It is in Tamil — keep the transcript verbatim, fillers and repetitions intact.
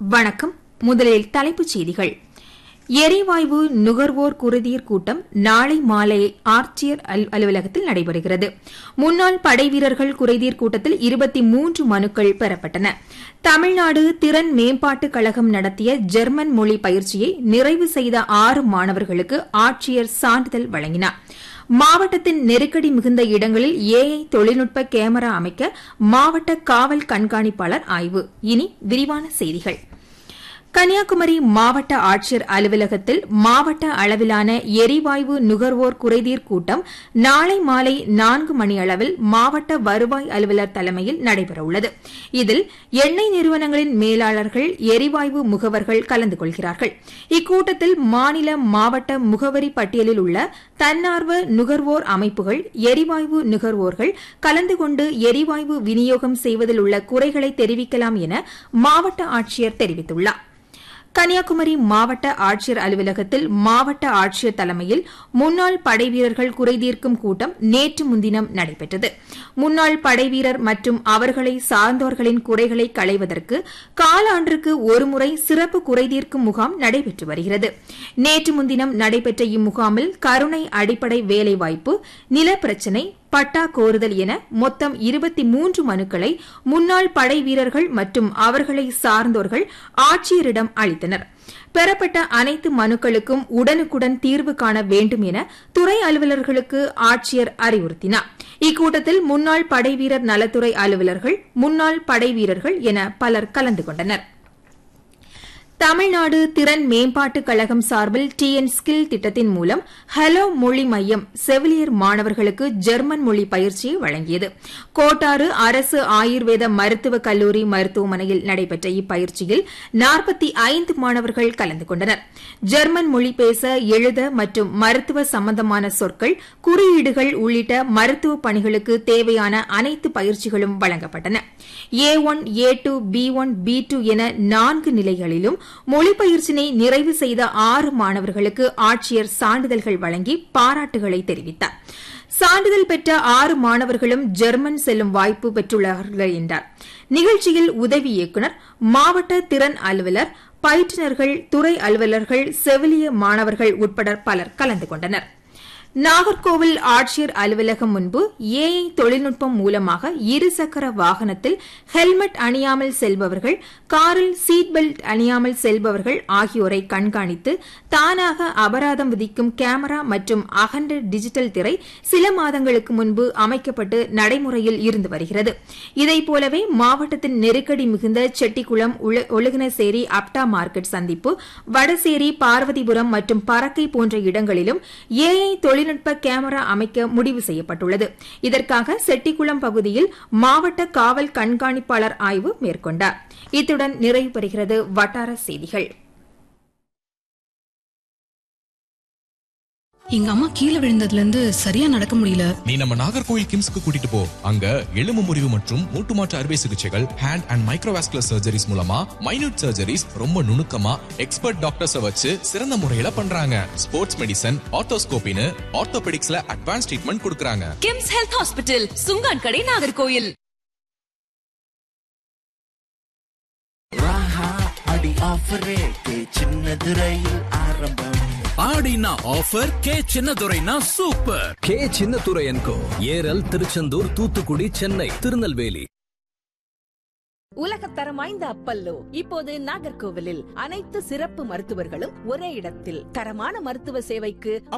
வணக்கம். முதலில் தலைப்புச் செய்திகள். எரிவாயு நுகர்வோர் குறைதீர் கூட்டம் நாளை மாலை ஆட்சியர் அலுவலகத்தில் நடைபெறுகிறது. முன்னாள் படைவீரர்கள் குறைதீர் கூட்டத்தில் இருபத்தி மூன்று மனுக்கள் பெறப்பட்டன. தமிழ்நாடு திறன் மேம்பாட்டுக் கழகம் நடத்திய ஜெர்மன் மொழி பயிற்சியை நிறைவு செய்த ஆறு மாணவர்களுக்கு ஆட்சியர் சான்றிதழ் வழங்கினார். மாவட்டத்தின் நெருக்கடி மிகுந்த இடங்களில் ஏஐ தொழில்நுட்ப கேமரா அமைக்க மாவட்ட காவல் கண்காணிப்பாளர் ஆய்வு. இனி விரிவான செய்திகள். கன்னியாகுமரி மாவட்ட ஆட்சியர் அலுவலகத்தில் மாவட்ட அளவிலான எரிவாயு நுகர்வோர் குறைதீர் கூட்டம் நாளை மாலை நான்கு மணியளவில் மாவட்ட வருவாய் அலுவலர் தலைமையில் நடைபெறவுள்ளது. இதில் எண்ணெய் நிறுவனங்களின் மேலாளர்கள், எரிவாயு முகவர்கள் கலந்து கொள்கிறார்கள். இக்கூட்டத்தில் மாநில, மாவட்ட முகவரி பட்டியலில் உள்ள தன்னார்வ நுகர்வோர் அமைப்புகள், எரிவாயு நுகர்வோர்கள் கலந்து கொண்டு எரிவாயு விநியோகம் செய்வதில் உள்ள குறைகளை தெரிவிக்கலாம் என மாவட்ட ஆட்சியர் தெரிவித்துள்ளார். கன்னியாகுமரி மாவட்ட ஆட்சியர் அலுவலகத்தில் மாவட்ட ஆட்சியர் தலைமையில் முன்னாள் படைவீரர்கள் குறைதீர்க்கும் கூட்டம் நேற்று முன்தினம் நடைபெற்றது. முன்னாள் படைவீரர் மற்றும் அவர்களை சார்ந்தோர்களின் குறைகளை களைவதற்கு காலாண்டிற்கு ஒருமுறை சிறப்பு குறைதீர்க்கும் முகாம் நடைபெற்று வருகிறது. நேற்று முன்தினம் நடைபெற்ற இம்முகாமில் கருணை அடிப்படை வேலைவாய்ப்பு, நிலப்பிரச்சினை, பட்டா கோருதல் என மொத்தம் இருபத்தி மூன்று மனுக்களை முன்னாள் படை வீரர்கள் மற்றும் அவர்களை சார்ந்தோர்கள் ஆட்சியரிடம் அளித்தனர். பெறப்பட்ட அனைத்து மனுக்களுக்கும் உடனுக்குடன் தீர்வு காண வேண்டும் என துறை அலுவலர்களுக்கு ஆட்சியர் அறிவுறுத்தினார். இக்கூட்டத்தில் முன்னாள் படைவீரர் நலத்துறை அலுவலர்கள், முன்னாள் படைவீரர்கள் என பலர் கலந்து கொண்டனர். தமிழ்நாடு திறன் மேம்பாட்டுக் கழகம் சார்பில் டி என் ஸ்கில் திட்டத்தின் மூலம் ஹலோ மொழி மையம் செவிலியர் மாணவர்களுக்கு ஜெர்மன் மொழி பயிற்சியை வழங்கியது. கோட்டாறு அரசு ஆயுர்வேத மருத்துவக் கல்லூரி மருத்துவமனையில் நடைபெற்ற இப்பயிற்சியில் நாற்பத்தி ஐந்து மாணவர்கள் கலந்து கொண்டனர். ஜெர்மன் மொழி பேச, எழுத மற்றும் மருத்துவ சம்பந்தமான சொற்கள், குறியீடுகள் உள்ளிட்ட மருத்துவ பணிகளுக்கு தேவையான அனைத்து பயிற்சிகளும் வழங்கப்பட்டன. ஏ ஒன், ஏ two, B one, B two என நான்கு நிலைகளிலும் மொழிபெயர்ச்சினை நிறைவு செய்த ஆறு மாணவர்களுக்கு ஆட்சியர் சான்றிதழ்கள் வழங்கி பாராட்டுகளை தெரிவித்தார். சான்றிதழ் பெற்ற ஆறு மாணவர்களும் ஜெர்மன் செல்லும் வாய்ப்பு பெற்றுள்ளார்கள் என்றார். நிகழ்ச்சியில் உதவி இயக்குநர், மாவட்ட திறன் அலுவலர், பயிற்றுநர்கள், துறை அலுவலர்கள், செவிலிய மாணவர்கள் உட்பட பலர் கலந்து கொண்டனர். நாகர்கோவில் ஆட்சியர் அலுவலகம் முன்பு ஏஐ தொழில்நுட்பம் மூலமாக இருசக்கர வாகனத்தில் ஹெல்மெட் அணியாமல் செல்பவர்கள், காரில் சீட் பெல்ட் அணியாமல் செல்பவர்கள் ஆகியோரை கண்காணித்து தானாக அபராதம் விதிக்கும் கேமரா மற்றும் அகன்ற டிஜிட்டல் திரை சில மாதங்களுக்கு முன்பு அமைக்கப்பட்டு நடைமுறையில் இருந்து வருகிறது. இதைப்போலவே மாவட்டத்தின் நெருக்கடி மிகுந்த செட்டிக்குளம், ஒழுகினசேரி, அப்டா மார்க்கெட் சந்திப்பு, வடசேரி, பார்வதிபுரம் மற்றும் பறக்கை போன்ற இடங்களிலும் ஏஐ தொழில் தொழில்நுட்ப கேமரா அமைக்க முடிவு செய்யப்பட்டுள்ளது. இதற்காக செட்டிக்குளம் பகுதியில் மாவட்ட காவல் கண்காணிப்பாளர் ஆய்வு மேற்கொண்டார். இத்துடன் நிறைவு பெறுகிறது வட்டார செய்திகள். எங்க அம்மா கீழே விழுந்ததுல இருந்து சரியா நடக்க முடியல. நீ நம்ம நாகர்கோவில் கிம்ஸ்க்கு கூட்டிட்டு போ. அங்க எலும்பு முறிவு மற்றும் மூட்டு மாற்று அறுவை சிகிச்சைகள், ஹேண்ட் அண்ட் மைக்ரோவாஸ்குலர் சர்ஜரிஸ் மூலமா மைனூட் சர்ஜரிஸ் ரொம்ப நுணுக்கமா எக்ஸ்பர்ட் டாக்டர்ஸ வச்சு சிறந்த முறையில பண்றாங்க. ஸ்போர்ட்ஸ் மெடிசன், ஆர்த்தோஸ்கோபின்னு ஆர்த்தோபெடிக்ஸ்ல அட்வான்ஸ் ட்ரீட்மெண்ட் கொடுக்கறாங்க. கிம்ஸ் ஹெல்த் ஹாஸ்பிடல், சுங்கான் கடை, நாகர்கோவில். ஆடினா offer, K சின்னதுரைனா super. K Chinnadurai என்கோ, ஏரல், திருச்செந்தூர், தூத்துக்குடி, சென்னை, திருநெல்வேலி. உலகத்தரம் வாய்ந்த அப்பல்லோ இப்போது நாகர்கோவிலில். அனைத்து சிறப்பு மருத்துவர்களும் ஒரே இடத்தில். தரமான மருத்துவ சேவைக்கு